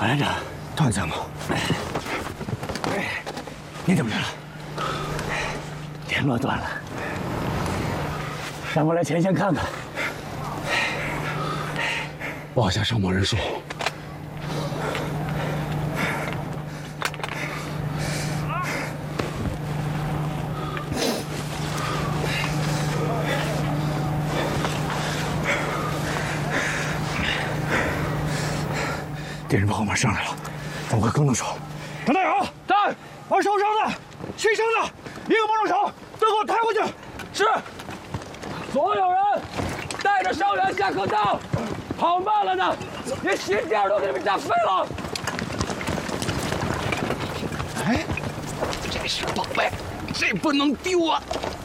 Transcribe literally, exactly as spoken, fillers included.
团连长， 团参谋，你怎么来了？ 联络断了，让我来前线看看。 报下伤亡人数。敌人从后面上来了，咱们快跟得上。张大勇， 在，把受伤的、牺牲的一个不能少，都给我抬回去。是。所有人带着伤员下坑道，跑慢了的，连心点都给你们炸飞了。 哎，这是宝贝，这不能丢啊！